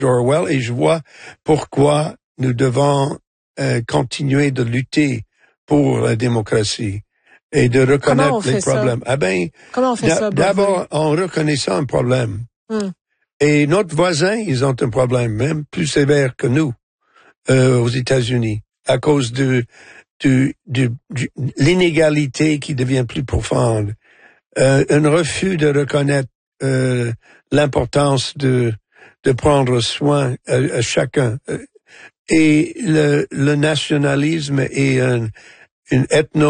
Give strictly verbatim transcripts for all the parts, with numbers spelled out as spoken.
Orwell, et je vois pourquoi nous devons euh, continuer de lutter pour la démocratie et de reconnaître les problèmes. Ça? Ah ben, Comment on fait ça, d'abord en reconnaissant un problème. Hmm. Et notre voisin, ils ont un problème même plus sévère que nous euh, aux États-Unis à cause de du, du, du l'inégalité qui devient plus profonde, euh, un refus de reconnaître euh, l'importance de de prendre soin à, à chacun, et le, le nationalisme et un, une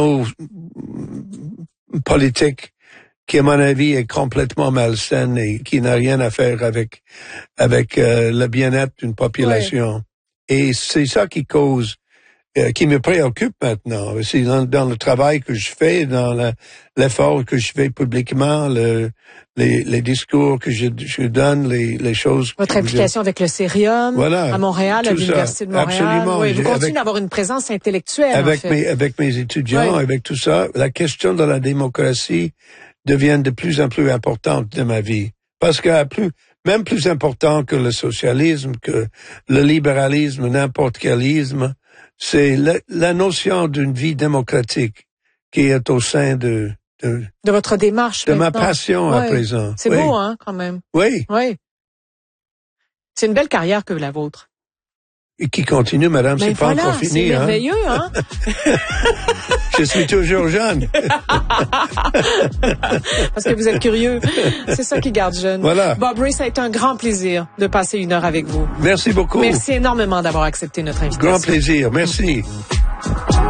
ethno-politique qui, à mon avis, est complètement malsaine et qui n'a rien à faire avec avec euh, le bien-être d'une population. Ouais. Et c'est ça qui cause, euh, qui me préoccupe maintenant. C'est dans, dans le travail que je fais, dans la, l'effort que je fais publiquement, le, les, les discours que je, je donne, les, les choses. Votre implication je... avec le Cérium, voilà, à Montréal, à l'Université de Montréal. Absolument. Oui, vous continuez avec, d'avoir une présence intellectuelle. Avec en fait. mes, avec mes étudiants, oui. Avec tout ça, la question de la démocratie devient de plus en plus importante de ma vie. Parce que plus, même plus important que le socialisme, que le libéralisme, n'importe quel isme, c'est la, la notion d'une vie démocratique qui est au sein de de, de votre démarche, de maintenant. ma passion oui. à présent. C'est oui. beau, hein, quand même. Oui. Oui. C'est une belle carrière que la vôtre. Et qui continue, madame, ben c'est voilà, pas encore fini. C'est merveilleux, hein. hein? Je suis toujours jeune. Parce que vous êtes curieux. C'est ça qui garde jeune. Voilà. Bob Ray, ça a été un grand plaisir de passer une heure avec vous. Merci beaucoup. Merci énormément d'avoir accepté notre invitation. Grand plaisir. Merci.